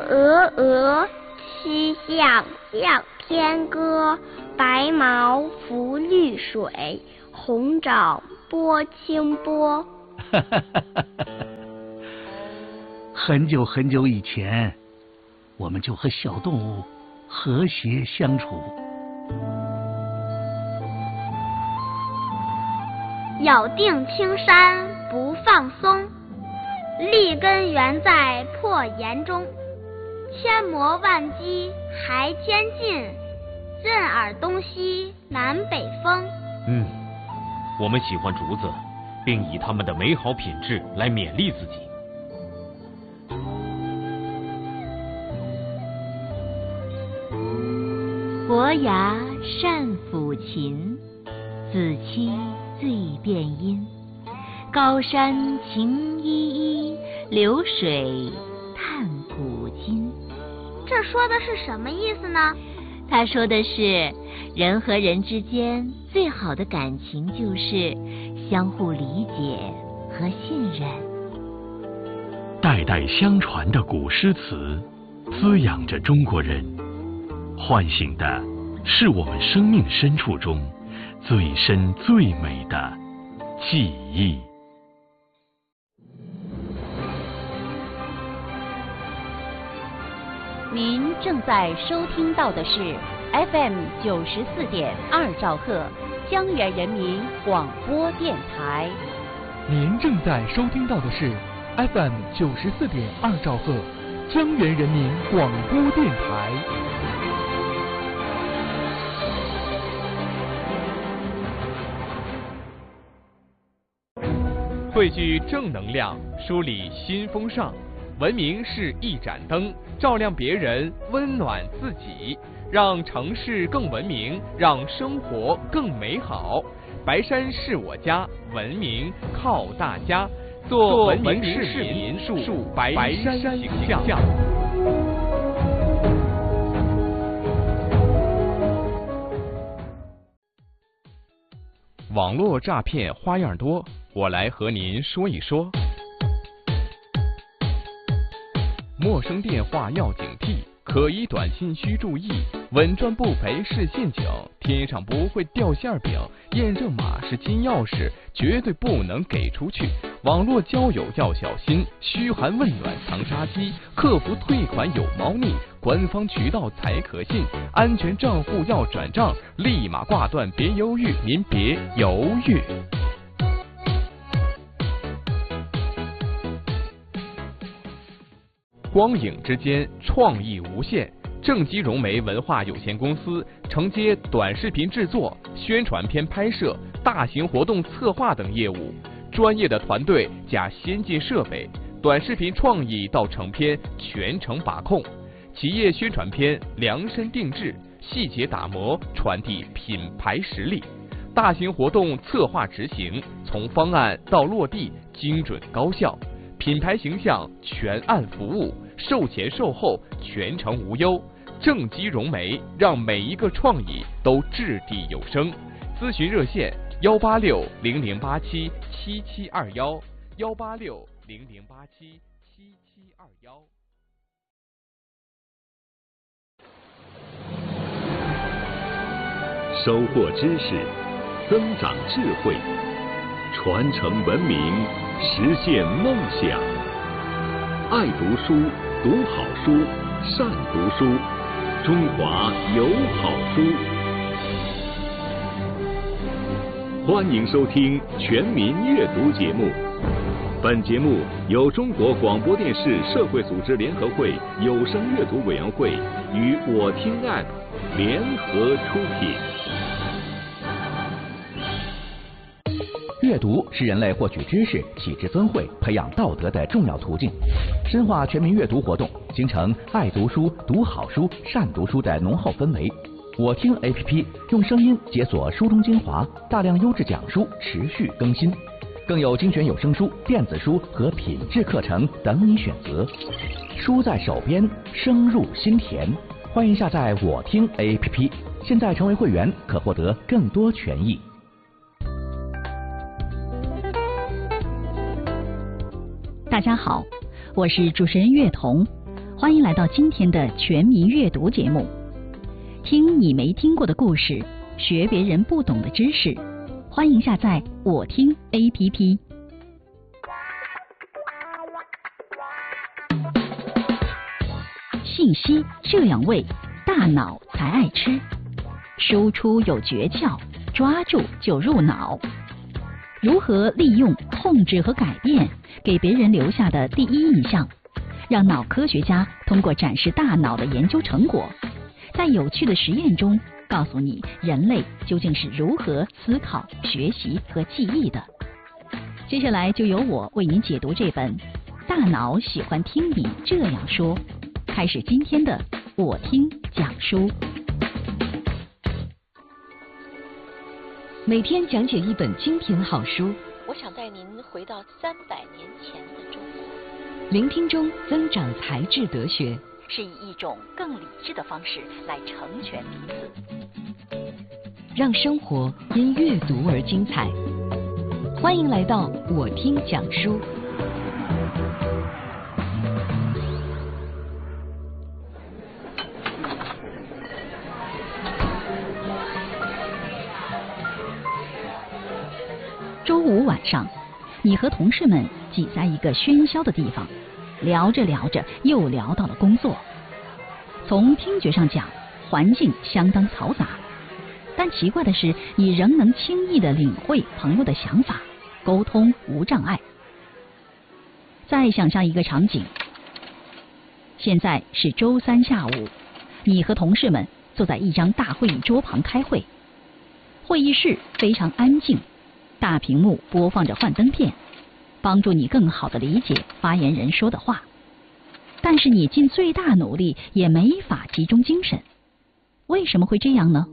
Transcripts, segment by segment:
峨峨，曲项向天歌。白毛浮绿水，红掌拨清波。 很久很久以前，我们就和小动物和谐相处。 咬定青山不放松，立根原在破岩中。千磨万击还坚劲，任尔东西南北风。 我们喜欢竹子，并以它们的美好品质来勉励自己。 伯牙善抚琴，子期醉辨音。高山晴依依，流水叹古今。 这说的是什么意思呢？ 他说的是，人和人之间最好的感情就是相互理解和信任。 代代相传的古诗词，滋养着中国人，唤醒的是我们生命深处中最深最美的记忆。 您正在收听到的是 FM 94.2兆赫江源人民广播电台。 您正在收听到的是 FM 94.2兆赫江源人民广播电台。 汇聚正能量，梳理新风尚。文明是一盏灯，照亮别人，温暖自己，让城市更文明，让生活更美好。白山是我家，文明靠大家。做文明市民，树白山形象。网络诈骗花样多，我来和您说一说。陌生电话要警惕，可疑短信需注意，稳赚不赔是陷阱，天上不会掉馅饼，验证码是金钥匙，绝对不能给出去。网络交友要小心，嘘寒问暖藏杀机，客服退款有猫腻，官方渠道才可信，安全账户要转账，立马挂断，别犹豫，您别犹豫。光影之间，创意无限。正极融媒文化有限公司承接短视频制作、宣传片拍摄、大型活动策划等业务，专业的团队加先进设备，短视频创意到成片全程把控。企业宣传片量身定制，细节打磨，传递品牌实力。大型活动策划执行，从方案到落地，精准高效。品牌形象全案服务，售前售后全程无忧。正极融媒让每一个创意都掷地有声。咨询热线18600877721，18600877721。 收获知识，增长智慧，传承文明，实现梦想。爱读书，读好书，善读书，中华有好书。欢迎收听全民阅读节目。本节目由中国广播电视社会组织联合会有声阅读委员会与我听 App 联合出品。 阅读是人类获取知识、启智增慧、培养道德的重要途径。深化全民阅读活动，形成爱读书、读好书、善读书的浓厚氛围。我听 APP 用声音解锁书中精华，大量优质讲书持续更新，更有精选有声书、电子书和品质课程等你选择。书在手边，声入心田。欢迎下载我听 APP， 现在成为会员可获得更多权益。 大家好，我是主持人岳彤， 欢迎来到今天的全民阅读节目，听你没听过的故事，学别人不懂的知识。欢迎下载我听 APP。信息这样喂，大脑才爱吃。输出有诀窍，抓住就入脑。如何利用、控制和改变给别人留下的第一印象，让脑科学家通过展示大脑的研究成果，在有趣的实验中告诉你人类究竟是如何思考、学习和记忆的。接下来就由我为您解读这本《大脑喜欢听你这样说》，开始今天的我听讲书。 每天讲解一本精品好书， 我想带您回到300年前的中国。 聆听中增长才智德学， 是以一种更理智的方式来成全彼此， 让生活因阅读而精彩。欢迎来到我听讲书。 周五晚上，你和同事们挤在一个喧嚣的地方，聊着聊着又聊到了工作。从听觉上讲，环境相当嘈杂，但奇怪的是，你仍能轻易地领会朋友的想法，沟通无障碍。再想象一个场景，现在是周3下午，你和同事们坐在一张大会议桌旁开会，会议室非常安静，大屏幕播放着幻灯片，帮助你更好地理解发言人说的话。但是你尽最大努力也没法集中精神，为什么会这样呢？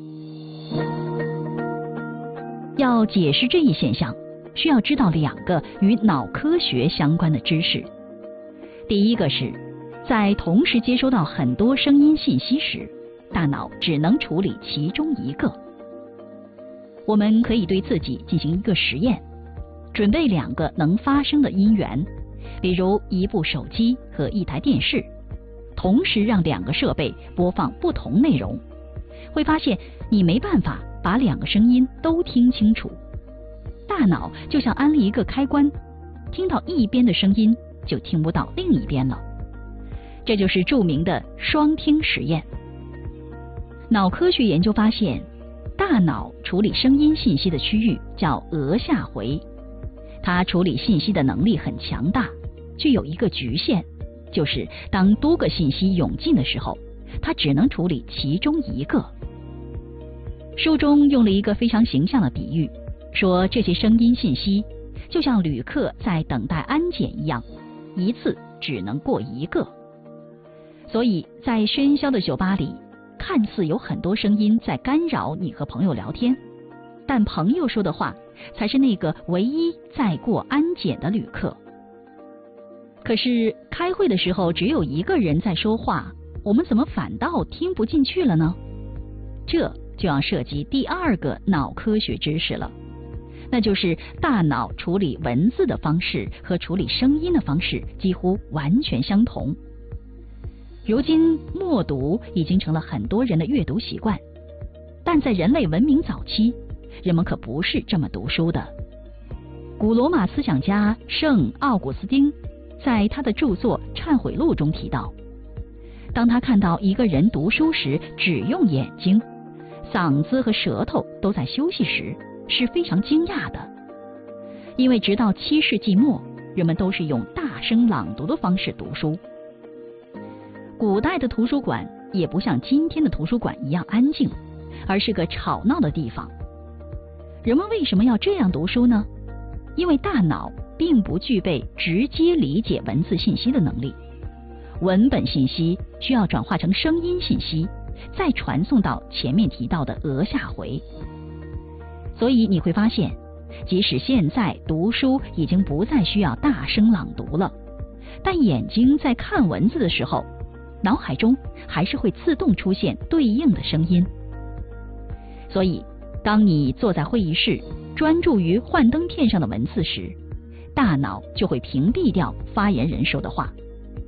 要解释这一现象，需要知道2个与脑科学相关的知识。第一个是，在同时接收到很多声音信息时，大脑只能处理其中一个。我们可以对自己进行一个实验，准备2个能发声的音源，比如一部手机和一台电视，同时让2个设备播放不同内容，会发现你没办法把2个声音都听清楚。大脑就像安利一个开关，听到一边的声音就听不到另一边了。这就是著名的双听实验。脑科学研究发现，大脑处理声音信息的区域叫额下回，它处理信息的能力很强大，却有一个局限，就是当多个信息涌进的时候，它只能处理其中一个。书中用了一个非常形象的比喻，说这些声音信息就像旅客在等待安检一样，一次只能过一个。所以在喧嚣的酒吧里，看似有很多声音在干扰你和朋友聊天，但朋友说的话才是那个唯一在过安检的旅客。可是开会的时候只有一个人在说话，我们怎么反倒听不进去了呢？这就要涉及第2个脑科学知识了，那就是大脑处理文字的方式和处理声音的方式几乎完全相同。如今默读已经成了很多人的阅读习惯，但在人类文明早期，人们可不是这么读书的。古罗马思想家圣奥古斯丁在他的著作《忏悔录》中提到，当他看到一个人读书时只用眼睛，嗓子和舌头都在休息时，是非常惊讶的。因为直到7世纪末，人们都是用大声朗读的方式读书。古代的图书馆也不像今天的图书馆一样安静，而是个吵闹的地方。人们为什么要这样读书呢？因为大脑并不具备直接理解文字信息的能力，文本信息需要转化成声音信息，再传送到前面提到的额下回。所以你会发现，即使现在读书已经不再需要大声朗读了，但眼睛在看文字的时候，脑海中还是会自动出现对应的声音。所以当你坐在会议室专注于幻灯片上的文字时，大脑就会屏蔽掉发言人说的话。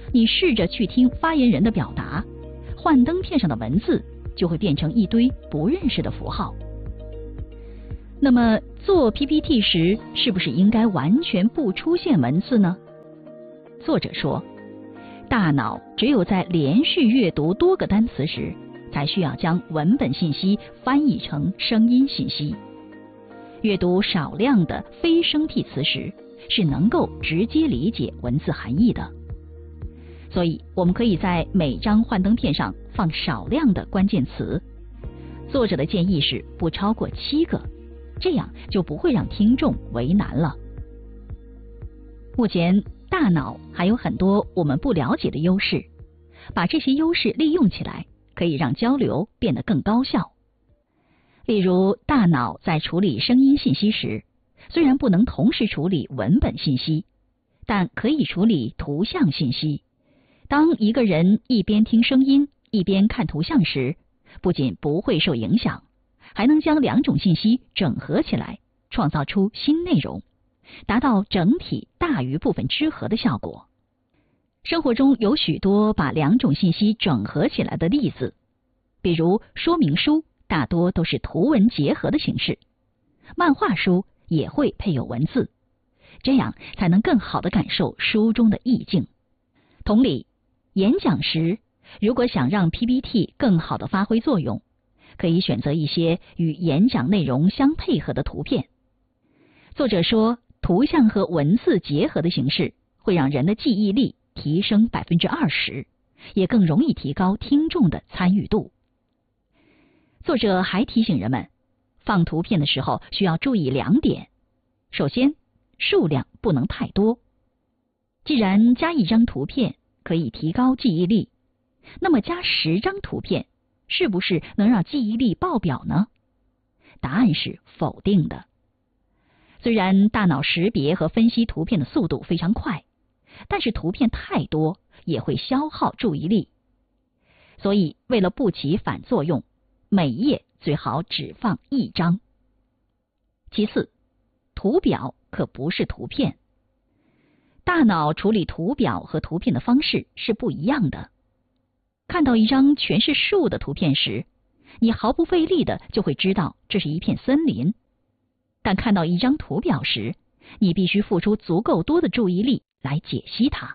你试着去听发言人的表达，幻灯片上的文字就会变成一堆不认识的符号。那么做 PPT 时，是不是应该完全不出现文字呢？作者说，大脑只有在连续阅读多个单词时，才需要将文本信息翻译成声音信息。阅读少量的非生僻词时，是能够直接理解文字含义的。所以我们可以在每张幻灯片上放少量的关键词，作者的建议是不超过7个，这样就不会让听众为难了。目前大脑还有很多我们不了解的优势，把这些优势利用起来，可以让交流变得更高效。例如，大脑在处理声音信息时，虽然不能同时处理文本信息，但可以处理图像信息。当一个人一边听声音一边看图像时，不仅不会受影响，还能将2种信息整合起来，创造出新内容，达到整体大于部分之和的效果。生活中有许多把2种信息整合起来的例子，比如说明书大多都是图文结合的形式，漫画书也会配有文字，这样才能更好地感受书中的意境。同理，演讲时如果想让 PPT 更好地发挥作用，可以选择一些与演讲内容相配合的图片。作者说，图像和文字结合的形式会让人的记忆力提升 20%， 也更容易提高听众的参与度。作者还提醒人们，放图片的时候需要注意2点。首先，数量不能太多。既然加1张图片可以提高记忆力，那么加10张图片是不是能让记忆力爆表呢？答案是否定的。虽然大脑识别和分析图片的速度非常快，但是图片太多也会消耗注意力。所以为了不起反作用，每页最好只放1张。其次，图表可不是图片。大脑处理图表和图片的方式是不一样的。看到一张全是树的图片时，你毫不费力的就会知道这是一片森林。但看到一张图表时，你必须付出足够多的注意力来解析它。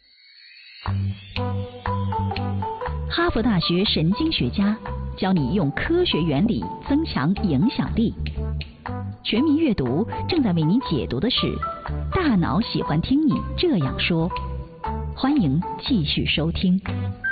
哈佛大学神经学家教你用科学原理增强影响力。全民阅读正在为您解读的是《大脑喜欢听你这样说》，欢迎继续收听。